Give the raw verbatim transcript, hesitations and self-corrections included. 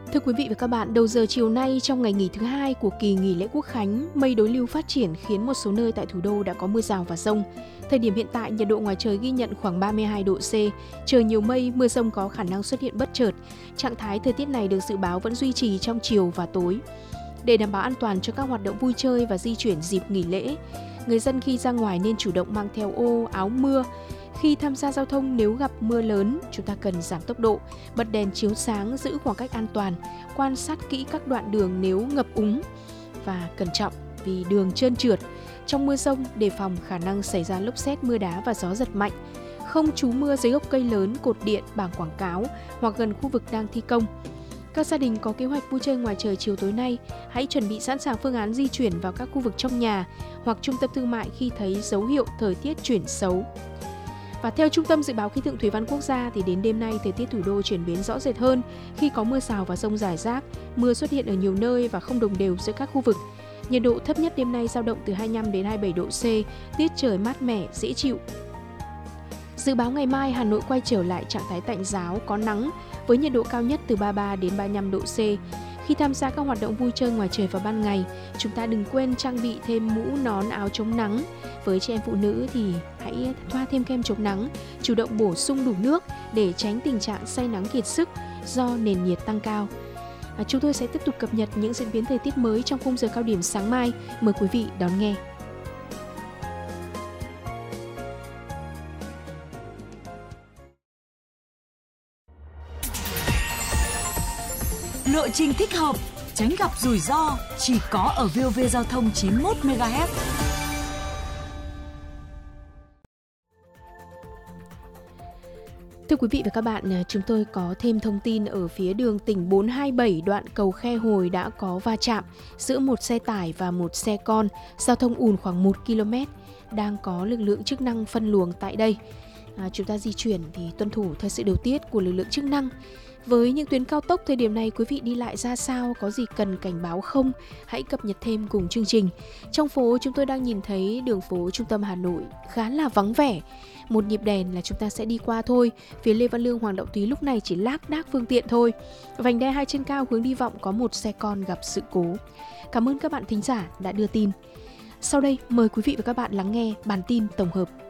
Thưa quý vị và các bạn, đầu giờ chiều nay trong ngày nghỉ thứ hai của kỳ nghỉ lễ Quốc khánh, mây đối lưu phát triển khiến một số nơi tại thủ đô đã có mưa rào và dông. Thời điểm hiện tại, nhiệt độ ngoài trời ghi nhận khoảng ba mươi hai độ C, trời nhiều mây, mưa dông có khả năng xuất hiện bất chợt. Trạng thái thời tiết này được dự báo vẫn duy trì trong chiều và tối. Để đảm bảo an toàn cho các hoạt động vui chơi và di chuyển dịp nghỉ lễ, người dân khi ra ngoài nên chủ động mang theo ô, áo mưa. Khi tham gia giao thông nếu gặp mưa lớn, chúng ta cần giảm tốc độ, bật đèn chiếu sáng, giữ khoảng cách an toàn, quan sát kỹ các đoạn đường nếu ngập úng và cẩn trọng vì đường trơn trượt. Trong mưa dông, đề phòng khả năng xảy ra lốc sét, mưa đá và gió giật mạnh. Không trú mưa dưới gốc cây lớn, cột điện, bảng quảng cáo hoặc gần khu vực đang thi công. Các gia đình có kế hoạch vui chơi ngoài trời chiều tối nay, hãy chuẩn bị sẵn sàng phương án di chuyển vào các khu vực trong nhà hoặc trung tâm thương mại khi thấy dấu hiệu thời tiết chuyển xấu. Và theo Trung tâm Dự báo Khí tượng Thủy văn Quốc gia thì đến đêm nay thời tiết thủ đô chuyển biến rõ rệt hơn khi có mưa rào và dông rải rác, mưa xuất hiện ở nhiều nơi và không đồng đều giữa các khu vực. Nhiệt độ thấp nhất đêm nay dao động từ hai mươi lăm đến hai mươi bảy độ C, tiết trời mát mẻ, dễ chịu. Dự báo ngày mai Hà Nội quay trở lại trạng thái tạnh ráo, có nắng với nhiệt độ cao nhất từ ba mươi ba đến ba mươi lăm độ C. Khi tham gia các hoạt động vui chơi ngoài trời vào ban ngày, chúng ta đừng quên trang bị thêm mũ, nón, áo chống nắng. Với chị em phụ nữ thì hãy thoa thêm kem chống nắng, chủ động bổ sung đủ nước để tránh tình trạng say nắng kiệt sức do nền nhiệt tăng cao. À, chúng tôi sẽ tiếp tục cập nhật những diễn biến thời tiết mới trong khung giờ cao điểm sáng mai. Mời quý vị đón nghe. Lộ trình thích hợp, tránh gặp rủi ro chỉ có ở vê o vê Giao thông chín mươi mốt mê ga héc. Thưa quý vị và các bạn, chúng tôi có thêm thông tin ở phía đường tỉnh bốn hai bảy đoạn cầu Khe Hồi đã có va chạm giữa một xe tải và một xe con, giao thông ùn khoảng một ki lô mét, đang có lực lượng chức năng phân luồng tại đây. À, chúng ta di chuyển thì tuân thủ theo sự điều tiết của lực lượng chức năng. Với những tuyến cao tốc thời điểm này, quý vị đi lại ra sao, có gì cần cảnh báo không? Hãy cập nhật thêm cùng chương trình. Trong phố chúng tôi đang nhìn thấy đường phố trung tâm Hà Nội khá là vắng vẻ. Một nhịp đèn là chúng ta sẽ đi qua thôi. Phía Lê Văn Lương, Hoàng Đạo Thúy lúc này chỉ lác đác phương tiện thôi. Vành đai hai trên cao hướng đi Vọng có một xe con gặp sự cố. Cảm ơn các bạn thính giả đã đưa tin. Sau đây mời quý vị và các bạn lắng nghe bản tin tổng hợp.